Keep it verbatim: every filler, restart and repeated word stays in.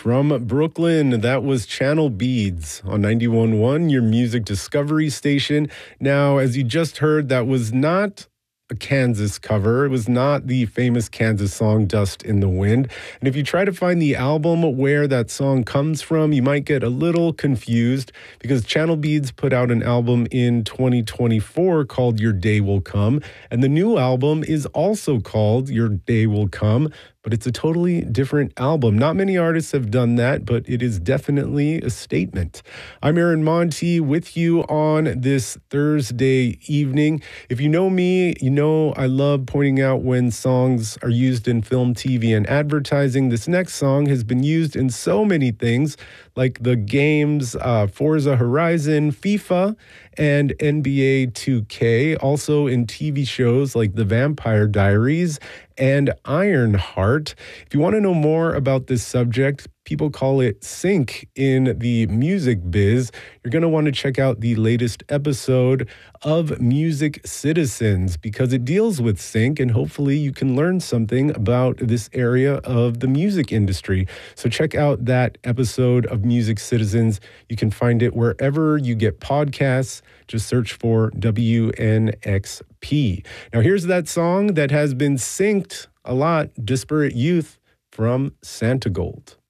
From Brooklyn, that was Channel Beads on ninety-one point one, your music discovery station. Now, as you just heard, that was not a Kansas cover. It was not the famous Kansas song Dust in the Wind. And if you try to find the album where that song comes from, you might get a little confused because Channel Beads put out an album in twenty twenty-four called Your Day Will Come. And the new album is also called Your Day Will Come, but it's a totally different album. Not many artists have done that, but it is definitely a statement. I'm Aaron Monti with you on this Thursday evening. If you know me, you know I love pointing out when songs are used in film, T V, and advertising. This next song has been used in so many things, like the games uh, Forza Horizon, FIFA, and N B A two K. Also in T V shows like The Vampire Diaries and Ironheart. If you want to know more about this subject, people call it sync in the music biz, you're going to want to check out the latest episode of Music Citizens because it deals with sync, and hopefully you can learn something about this area of the music industry. So check out that episode of Music Citizens. You can find it wherever you get podcasts. Just search for W N X P. Now here's that song that has been synced a lot, Disparate Youth from Santigold.